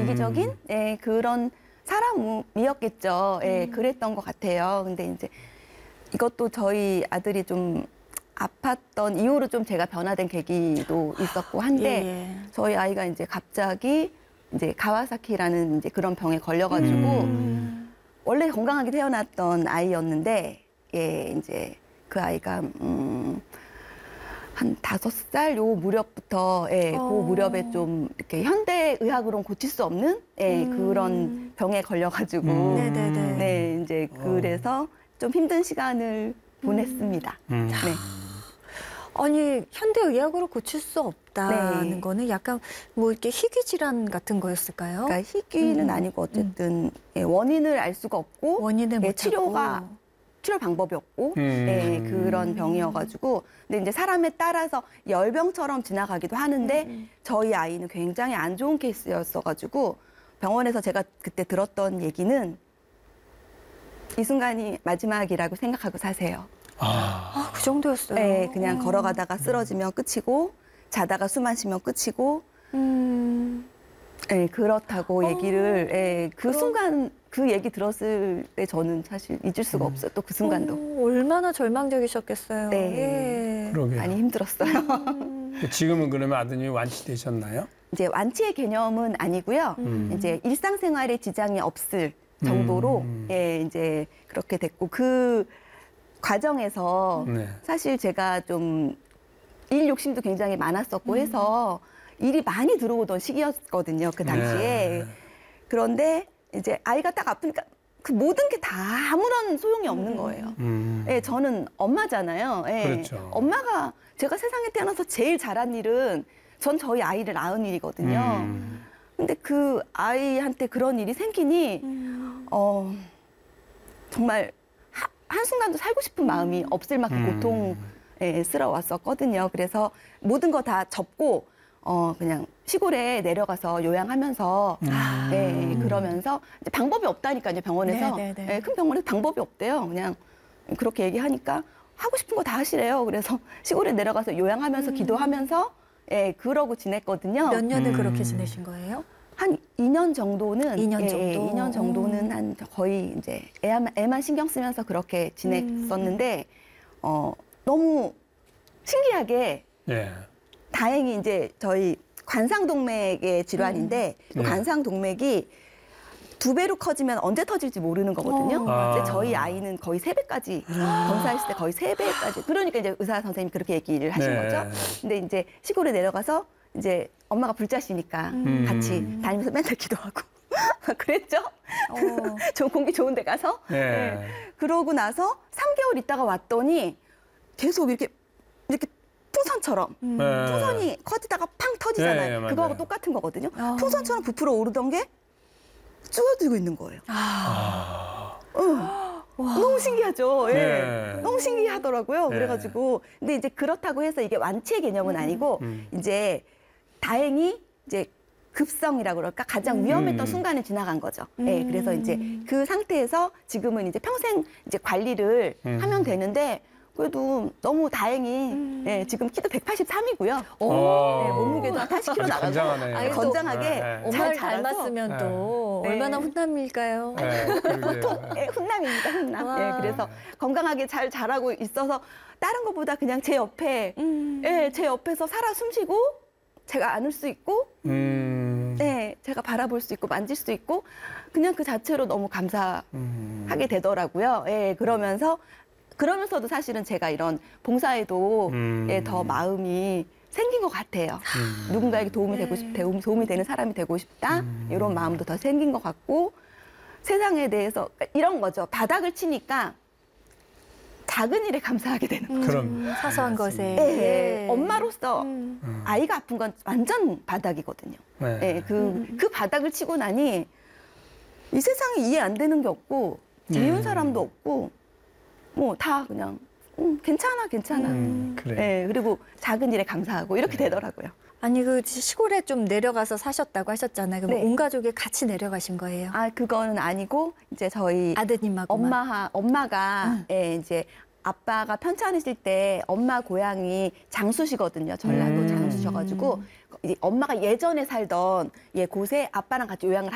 이기적인 예, 그런 사람이었겠죠. 예, 그랬던 것 같아요. 근데 이제 이것도 저희 아들이 좀 아팠던 이후로 좀 제가 변화된 계기도 있었고 한데 저희 아이가 이제 갑자기 이제 가와사키라는 이제 그런 병에 걸려가지고 원래 건강하게 태어났던 아이였는데 예, 이제 그 아이가 한 5살 요 무렵부터 예, 그 무렵에 좀 이렇게 현대 의학으로는 고칠 수 없는 예, 그런 병에 걸려가지고 네, 이제 그래서 좀 힘든 시간을 보냈습니다. 네. 아니 현대의학으로 고칠 수 없다는 네. 거는 약간 뭐 이렇게 희귀 질환 같은 거였을까요? 그러니까 희귀는 아니고 어쨌든 예, 원인을 알 수가 없고 원인을 예, 못 치료 방법이 없고 예, 그런 병이어가지고 근데 이제 사람에 따라서 열병처럼 지나가기도 하는데 저희 아이는 굉장히 안 좋은 케이스였어가지고 병원에서 제가 그때 들었던 얘기는 이 순간이 마지막이라고 생각하고 사세요. 그 정도였어요. 네, 그냥 걸어가다가 쓰러지면 끝이고 자다가 숨 안 쉬면 끝이고 네, 그렇다고 얘기를 예, 그 순간 그 얘기 들었을 때 저는 사실 잊을 수가 없어요. 또 그 순간도. 얼마나 절망적이셨겠어요. 네. 예. 그러게요. 많이 힘들었어요. 지금은 그러면 아드님이 완치되셨나요? 이제 완치의 개념은 아니고요. 이제 일상생활에 지장이 없을 정도로 예, 이제 그렇게 됐고 그 과정에서 네. 사실 제가 좀 일 욕심도 굉장히 많았었고 해서 일이 많이 들어오던 시기였거든요. 그 당시에. 네. 그런데 이제 아이가 딱 아프니까 그 모든 게 다 아무런 소용이 없는 거예요. 예, 저는 엄마잖아요. 예. 그렇죠. 엄마가 제가 세상에 태어나서 제일 잘한 일은 전 저희 아이를 낳은 일이거든요. 근데 그 아이한테 그런 일이 생기니 정말 한순간도 살고 싶은 마음이 없을 만큼 고통스러웠었거든요. 그래서 모든 거 다 접고 그냥 시골에 내려가서 요양하면서 그러면서 이제 방법이 없다니까요. 병원에서 큰 병원에서 방법이 없대요. 그냥 그렇게 얘기하니까 하고 싶은 거 다 하시래요. 그래서 시골에 내려가서 요양하면서 기도하면서 그러고 지냈거든요. 몇 년을 그렇게 지내신 거예요? 한 2년 정도는 2년 정도? 2년 정도는 한 거의 이제 애만 신경 쓰면서 그렇게 지냈었는데 너무 신기하게 예. 다행히 이제 저희 관상동맥의 질환인데 이 관상동맥이 2배로 커지면 언제 터질지 모르는 거거든요. 근데 저희 아이는 거의 3배까지 검사했을 때 거의 3배까지. 그러니까 이제 의사 선생님이 그렇게 얘기를 하신 거죠. 근데 이제 시골에 내려가서 이제 엄마가 불자시니까 같이 다니면서 맨날 기도하고 그랬죠. 좀 공기 좋은 데 가서. 네. 그러고 나서 3개월 있다가 왔더니 계속 이렇게 풍선처럼 풍선이 커지다가 팡 터지잖아요. 그거하고 똑같은 거거든요. 풍선처럼 부풀어 오르던 게 줄어들고 있는 거예요. 너무 신기하죠. 예. 너무 신기하더라고요. 그래가지고 근데 이제 그렇다고 해서 이게 완치의 개념은 아니고 이제 다행히 이제 급성이라고 그럴까 가장 위험했던 순간을 지나간 거죠. 예. 그래서 이제 그 상태에서 지금은 이제 평생 이제 관리를 하면 되는데. 그래도 너무 다행히 예, 지금 키도 183이고요. 네, 몸무게도 한 80kg 나가고 건장하네요. 건장하게 엄마를 잘 닮았으면 또 얼마나 훈남일까요? 보통 훈남입니다, 훈남. 예, 그래서 건강하게 잘 자라고 있어서 다른 것보다 그냥 제 옆에 예, 제 옆에서 살아 숨쉬고 제가 안을 수 있고 네, 제가 바라볼 수 있고 만질 수 있고 그냥 그 자체로 너무 감사하게 되더라고요. 예, 그러면서도 사실은 제가 이런 봉사에도 더 마음이 생긴 것 같아요. 누군가에게 도움이 되는 사람이 되고 싶다. 이런 마음도 더 생긴 것 같고 세상에 대해서 이런 거죠. 바닥을 치니까 작은 일에 감사하게 되는 거죠. 그럼 사소한 것에. 네. 엄마로서 아이가 아픈 건 완전 바닥이거든요. 네. 그 바닥을 치고 나니 이 세상에 이해 안 되는 게 없고 미운 사람도 없고 뭐 다 그냥 괜찮아. 그래. 네, 그리고 작은 일에 감사하고 이렇게 되더라고요. 아니 그 시골에 좀 내려가서 사셨다고 하셨잖아요. 그럼 온 가족이 같이 내려가신 거예요? 아 그거는 아니고 이제 저희 아드님하고 엄마가 이제 아빠가 편찮으실 때 엄마 고향이 장수시거든요. 전라도 장수 주셔가지고 이제 엄마가 예전에 살던 곳에 아빠랑 같이 요양을